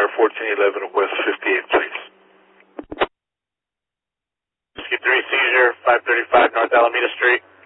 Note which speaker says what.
Speaker 1: 1411 West 58th, please.
Speaker 2: Whiskey 3 seizure, 535 North Alameda Street.